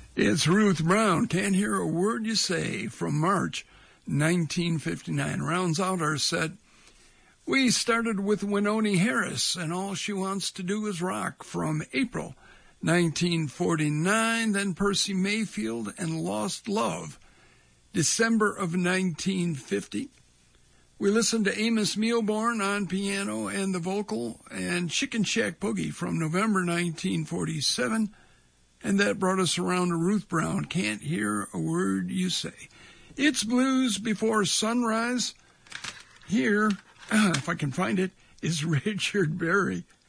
It's Ruth Brown, Can't Hear a Word You Say, from March 1959. Rounds out our set. We started with Wynonie Harris, and All She Wants to Do Is Rock, from April 1949. Then Percy Mayfield and Lost Love, December of 1950. We listened to Amos Milborn on piano and the vocal, and Chicken Shack Boogie from November 1947. And that brought us around to Ruth Brown, Can't Hear a Word You Say. It's Blues Before Sunrise. Here, if I can find it, is Richard Berry.